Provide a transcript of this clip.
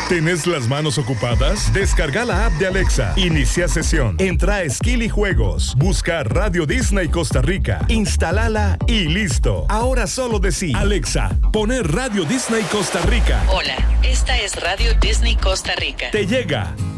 ¿Tenés las manos ocupadas? Descarga la app de Alexa. Inicia sesión. Entra a Skill y Juegos. Busca Radio Disney Costa Rica. Instalala y listo. Ahora solo decí: Alexa, poner Radio Disney Costa Rica. Hola, esta es Radio Disney Costa Rica. Te llega